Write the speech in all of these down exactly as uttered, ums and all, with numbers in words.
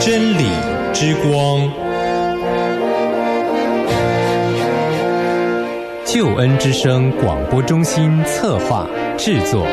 真理之光，救恩之声广播中心策划制作。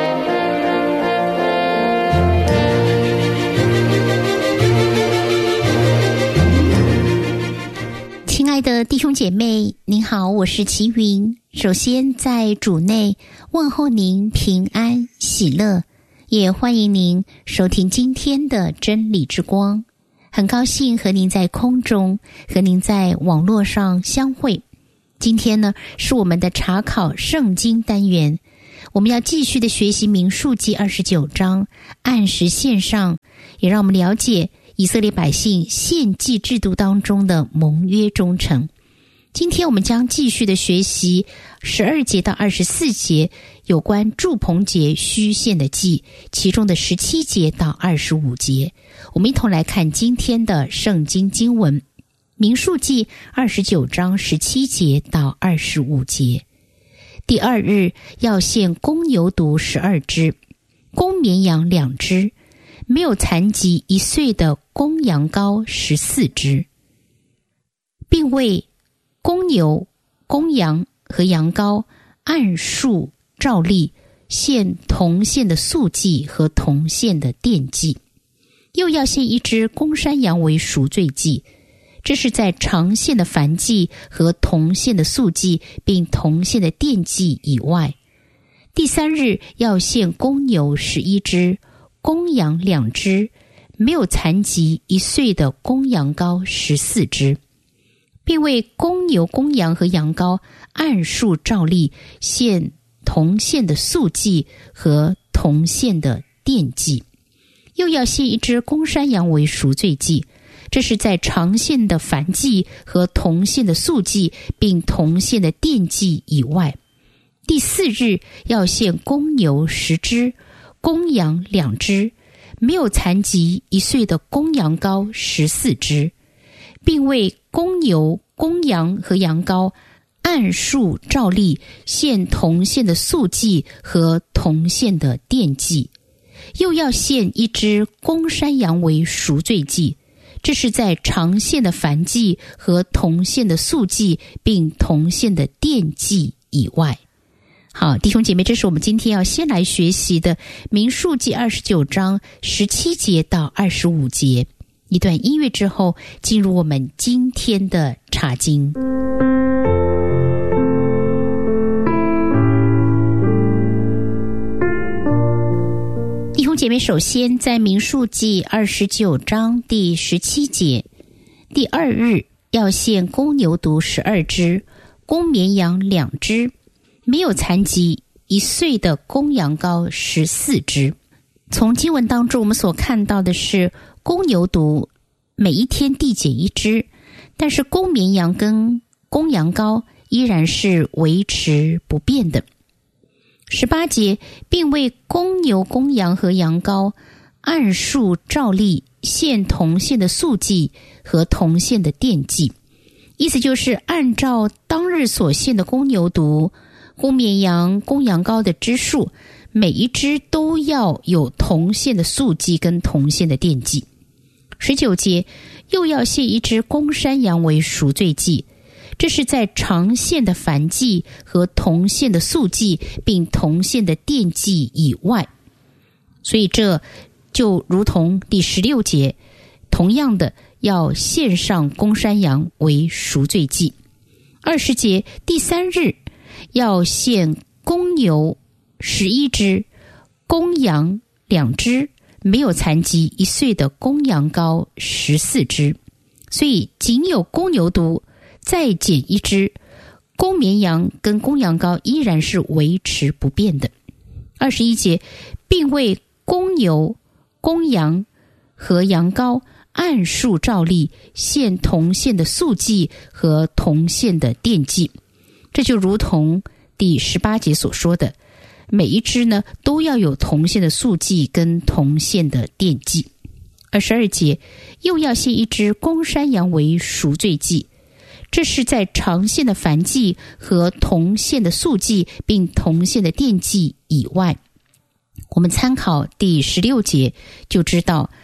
亲爱的弟兄姐妹，您好，我是齐云。首先在主内问候您平安喜乐，也欢迎您收听今天的真理之光。很高兴和您在空中，和您在网络上相会。今天呢，是我们的查考圣经单元，我们要继续的学习民数记二十九章，按时献上，也让我们了解以色列百姓献祭制度当中的盟约忠诚。今天我们将继续的学习十二节到二十四节有关住棚节须献的祭，其中的十七节到二十五节。我们一同来看今天的圣经经文，民数记二十九章十七节到二十五节。第二日要献公牛犊十二只，公绵羊两只，没有残疾一岁的公羊羔十四只，并为公牛、公羊和羊羔按数照例献同献的素祭和同献的奠祭，又要献一只公山羊为赎罪祭，这是在常献的燔祭和同献的素祭并同献的奠祭以外。第三日要献公牛十一只，公羊两只，没有残疾一岁的公羊羔十四只，并为公牛、公羊和羊羔按数照例献同献的素祭和同献的奠祭，又要献一只公山羊为赎罪祭，这是在常献的燔祭和同献的素祭并同献的奠祭以外。第四日要献公牛十只，公羊两只，没有残疾一岁的公羊羔十四只，并为公牛、公羊和羊羔按数照例献同献的素祭和同献的奠祭，又要献一只公山羊为赎罪祭，这是在常献的燔祭和同献的素祭并同献的奠祭以外。好，弟兄姐妹，这是我们今天要先来学习的民数记二十九章十七节到二十五节。一段音乐之后，进入我们今天的查经。弟兄姐妹，首先在民数记二十九章第十七节，第二日要献公牛犊十二只，公绵羊两只，没有残疾一岁的公羊羔十四只。从经文当中我们所看到的是，公牛犊每一天递减一只，但是公绵羊跟公羊羔依然是维持不变的。十八节，并为公牛、公羊和羊羔按数照例献同献的素祭和同献的奠祭，意思就是按照当日所献的公牛犊、公绵羊、公羊羔的只数，每一只都要有同献的素祭跟同献的奠祭。十九节，又要献一只公山羊为赎罪祭，这是在常献的燔祭和同献的素祭并同献的奠祭以外。所以这就如同第十六节，同样的要献上公山羊为赎罪祭。二十节，第三日要献公牛十一只，公羊两只，没有残疾一岁的公羊羔十四只，所以仅有公牛犊再减一只，公绵羊跟公羊羔依然是维持不变的。二十一节，并为公牛、公羊和羊羔按数照例献同献的素祭和同献的奠祭，这就如同第十八节所说的，每一只呢都要有同献的素祭跟同献的奠祭。二十二节，又要献一只公山羊为赎罪祭，这是在常献的燔祭和同献的素祭并同献的奠祭以外。我们参考第十六节就知道，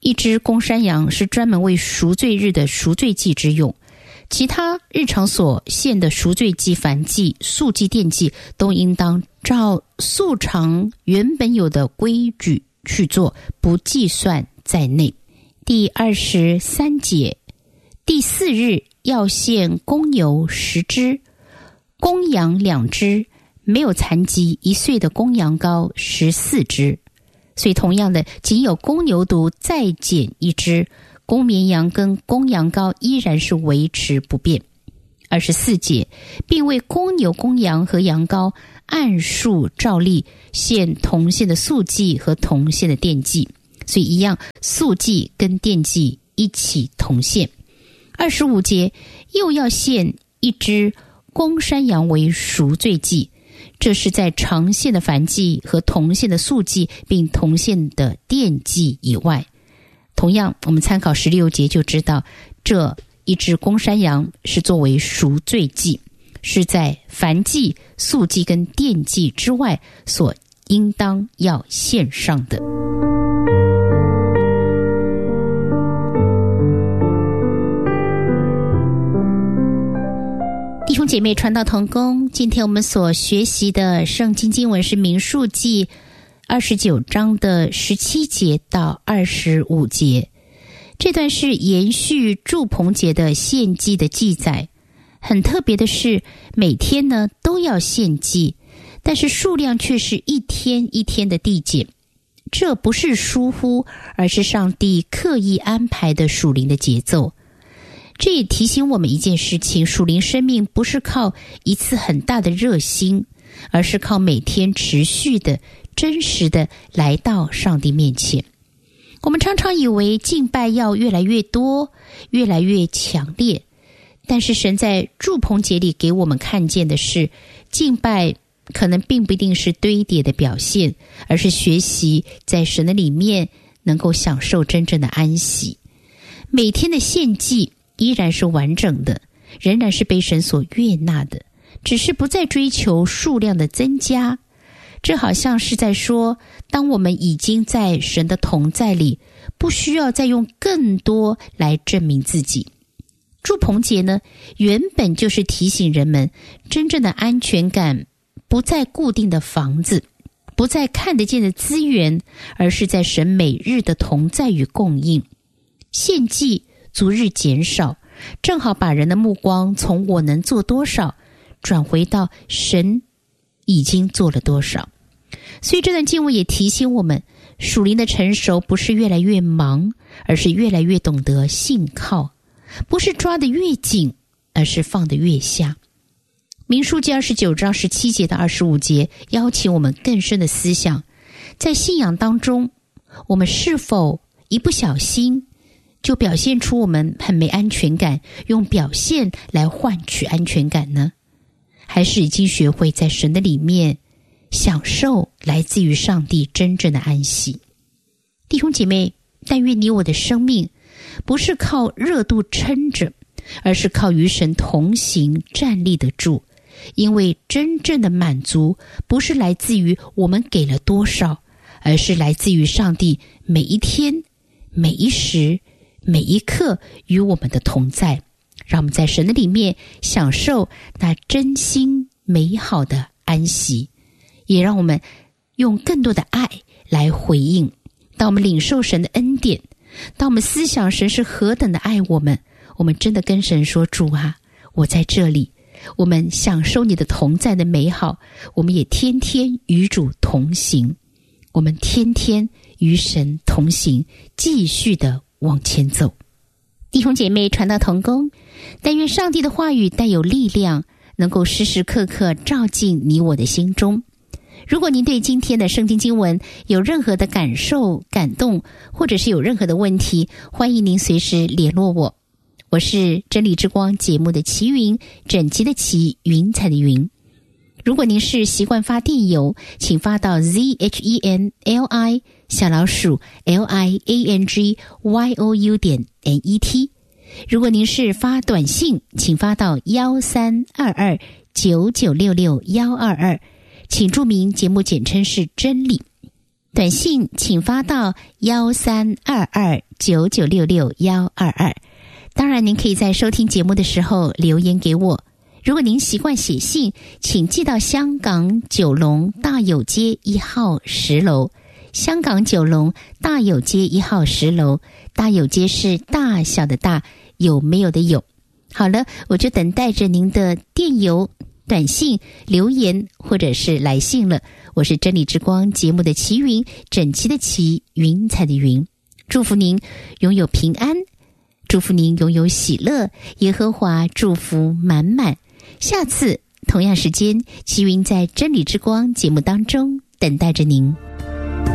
一只公山羊是专门为赎罪日的赎罪祭之用，其他日常所献的赎罪祭、燔祭、素祭、奠祭都应当照素常原本有的规矩去做，不计算在内。第二十三节，第四日要献公牛十只，公羊两只，没有残疾一岁的公羊羔十四只。所以同样的，仅有公牛犊再减一只，公绵羊跟公羊羔依然是维持不变。二十四节，并为公牛、公羊和羊羔按数照例献同献的素祭和同献的奠祭，所以一样，素祭跟奠祭一起同献。二十五节，又要献一只公山羊为赎罪祭，这是在常献的燔祭和同献的素祭并同献的奠祭以外。同样，我们参考十六节就知道，这一只公山羊是作为赎罪祭，是在燔祭、素祭跟奠祭之外所应当要献上的。弟兄姐妹，传道同工，今天我们所学习的圣经经文是民数记二十九章的十七节到二十五节。这段是延续住棚节的献祭的记载。很特别的是，每天呢都要献祭，但是数量却是一天一天的递减。这不是疏忽，而是上帝刻意安排的属灵的节奏。这也提醒我们一件事情，属灵生命不是靠一次很大的热心，而是靠每天持续的、真实的来到上帝面前。我们常常以为敬拜要越来越多，越来越强烈，但是神在住棚节里给我们看见的是，敬拜可能并不一定是堆叠的表现，而是学习在神的里面能够享受真正的安息。每天的献祭依然是完整的，仍然是被神所悦纳的，只是不再追求数量的增加。这好像是在说，当我们已经在神的同在里，不需要再用更多来证明自己。住棚节呢，原本就是提醒人们，真正的安全感不在固定的房子，不在看得见的资源，而是在神每日的同在与供应。献祭逐日减少，正好把人的目光从我能做多少转回到神已经做了多少。所以这段经文也提醒我们，属灵的成熟不是越来越忙，而是越来越懂得信靠，不是抓得越紧，而是放得越下。民数记二十九章十七节到二十五节邀请我们更深的思想，在信仰当中，我们是否一不小心就表现出我们很没安全感，用表现来换取安全感呢？还是已经学会在神的里面享受来自于上帝真正的安息？弟兄姐妹，但愿你我的生命不是靠热度撑着，而是靠与神同行站立得住。因为真正的满足不是来自于我们给了多少，而是来自于上帝每一天、每一时、每一刻与我们的同在，让我们在神的里面享受那真心美好的安息，也让我们用更多的爱来回应。当我们领受神的恩典，当我们思想神是何等的爱我们，我们真的跟神说，主啊，我在这里，我们享受你的同在的美好，我们也天天与主同行，我们天天与神同行，继续的往前走。弟兄姐妹，传道同工，但愿上帝的话语带有力量，能够时时刻刻照进你我的心中。如果您对今天的圣经经文有任何的感受、感动，或者是有任何的问题，欢迎您随时联络我。我是真理之光节目的齐云，整齐的齐，云彩的云。如果您是习惯发电邮，请发到 z h e n l i 小老鼠 l i a n g y o u 点 n e t。如果您是发短信，请发到一三二二九九六六一二二，请注明节目简称是真理。 短信请发到幺三二二九九六六幺二二。当然您可以在收听节目的时候留言给我。如果您习惯写信，请寄到香港九龙大有街一号十楼。香港九龙大有街一号十楼，大有街是大小的大，有没有的有。好了，我就等待着您的电邮、短信、留言或者是来信了。我是真理之光节目的齐云，整齐的齐，云彩的云。祝福您拥有平安，祝福您拥有喜乐，耶和华祝福满满。下次同样时间，齐云在真理之光节目当中等待着您。